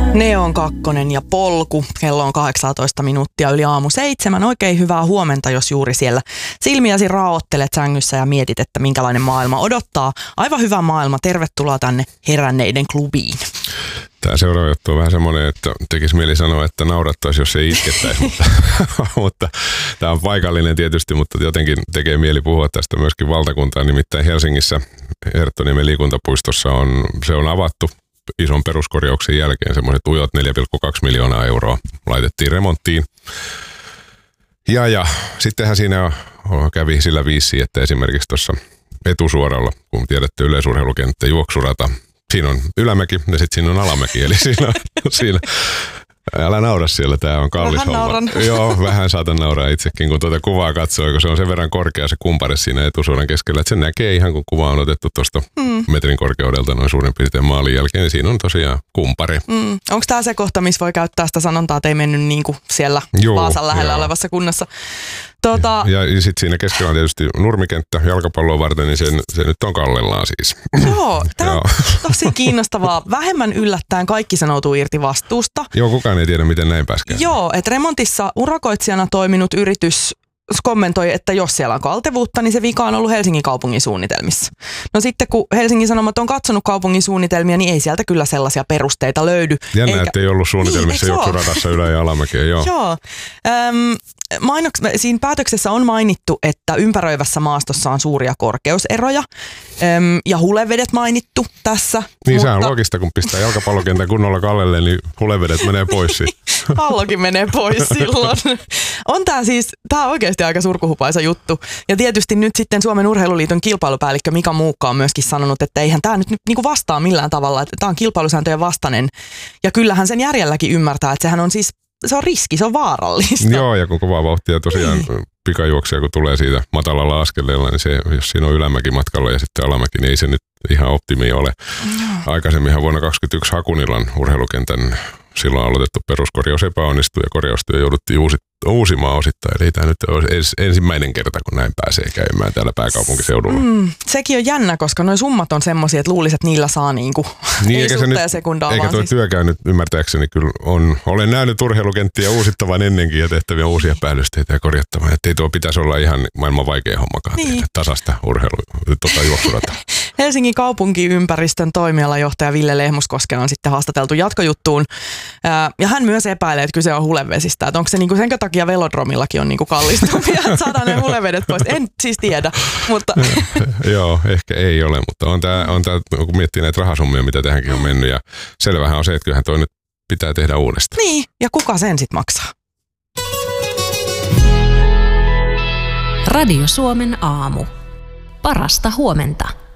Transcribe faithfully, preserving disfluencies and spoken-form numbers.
Neon kakkonen ja polku. Kello on kahdeksantoista minuuttia yli aamu seitsemän. Oikein hyvää huomenta, jos juuri siellä silmiäsi raottelet sängyssä ja mietit, että minkälainen maailma odottaa. Aivan hyvä maailma. Tervetuloa tänne heränneiden klubiin. Tämä seuraava juttu on vähän semmoinen, että tekisi mieli sanoa, että naurattaisi, jos ei itkettäisi, mutta, mutta tämä on paikallinen tietysti, mutta jotenkin tekee mieli puhua tästä myöskin valtakuntaan. Nimittäin Helsingissä Herttoniemen liikuntapuistossa on, se on avattu ison peruskorjauksen jälkeen. Semmoiset ujot neljä pilkku kaksi miljoonaa euroa laitettiin remonttiin. Ja, ja sittenhän siinä kävi sillä viisi, että esimerkiksi tuossa etusuoralla, kun tiedätte yleisurheilukenttä, juoksurata, siinä on ylämäki ja sitten siinä on alamäki, eli siinä, siinä älä naura siellä, tämä on kallis vähän homma. Nauran. Joo, vähän saatan nauraa itsekin, kun tuota kuvaa katsoo, kun se on sen verran korkea se kumpare siinä etusuoran keskellä, että se näkee ihan, kun kuva on otettu tuosta mm. metrin korkeudelta noin suurin piirtein maalin jälkeen, niin siinä on tosiaan kumpare. Mm. Onko tämä se kohta, missä voi käyttää sitä sanontaa, että ei mennyt niin kuin siellä Juu, Vaasan lähellä joo. olevassa kunnassa? Tuota... Ja, ja sitten siinä keskellä on tietysti nurmikenttä jalkapalloa varten, niin se, se nyt on kallellaan siis. Joo, tämä on tosi kiinnostavaa. Vähemmän yllättäen kaikki sanoutuu irti vastuusta. Joo, kukaan ei tiedä, miten näin pääskään. Joo, että remontissa urakoitsijana toiminut yritys kommentoi, että jos siellä on kaltevuutta, niin se vika on ollut Helsingin kaupungin suunnitelmissa. No sitten kun Helsingin Sanomat on katsonut kaupungin suunnitelmia, niin ei sieltä kyllä sellaisia perusteita löydy. Jännä, eikä... että ei ollut suunnitelmissa niin, juoksuradassa ylä- ja alamäkiä, joo. Joo. Öm, mainoks... Siinä päätöksessä on mainittu, että ympäröivässä maastossa on suuria korkeuseroja öm, ja hulevedet mainittu tässä. Niin mutta... sehän on loogista, kun pistää jalkapallokentän kunnolla kallelle, niin hulevedet menee pois siitä. Pallokin menee pois silloin. On tää siis, tää on oikeasti aika surkuhupaisa juttu. Ja tietysti nyt sitten Suomen Urheiluliiton kilpailupäällikkö Mika Muukka on myöskin sanonut, että eihän tää nyt niinku vastaa millään tavalla, että tää on kilpailusääntöjen vastainen. Ja kyllähän sen järjelläkin ymmärtää, että sehän on siis, se on riski, se on vaarallista. Joo, ja kun kovaa vauhtia tosiaan niin. Pikajuoksia, kun tulee siitä matalalla askeleella, niin se, jos siinä on ylämäki matkalla ja sitten alamäki, niin ei se nyt ihan optimi ole. No. Aikaisemminhan vuonna kaksikymmentäyksi Hakunilan urheilukentän silloin aloitettu peruskorjaus epäonnistui ja korjaustyö jouduttiin uusit, uusimaan osittain. Eli ei tämä nyt ole ensimmäinen kerta, kun näin pääsee käymään täällä pääkaupunkiseudulla. Mm, sekin on jännä, koska nuo summat on semmoisia, että luulisit, että niillä saa niinku niin, ei sutta ja sekundaa. Eikä tuo siis... työkään nyt ymmärtääkseni kyllä on. Olen nähnyt urheilukenttiä uusittavan ennenkin ja tehtäviä uusia päällysteitä ja korjattavan. Että ei tuo pitäisi olla ihan maailman vaikea hommakaan niin. tehdä tasasta urheilu, tota juoksurata. Helsingin kaupungiympäristön toimialajohtaja Ville Lehmuskoske on sitten haastateltu jatkojuttuun. Ja hän myös epäilee, että kyse on hulevesistä. Että onko se niinku senkö takia velodromillakin on niinku kallistumia, että saadaan ne hulevedet pois. En siis tiedä, mutta... Joo, ehkä ei ole, mutta on tämä, on tää, kun miettii näitä rahasummia, mitä tähänkin on mennyt. Ja selvähän on se, että kyllähän toi nyt pitää tehdä uudestaan. Niin, ja kuka sen sitten maksaa? Radio Suomen aamu. Parasta huomenta.